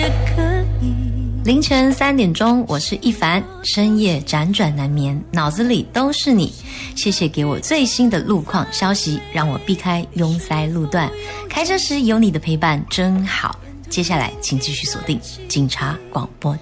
也可以。 凌晨3点钟，我是一凡，深夜辗转难眠，脑子里都是你。谢谢给我最新的路况消息，让我避开拥塞路段。开车时有你的陪伴真好。接下来请继续锁定警察广播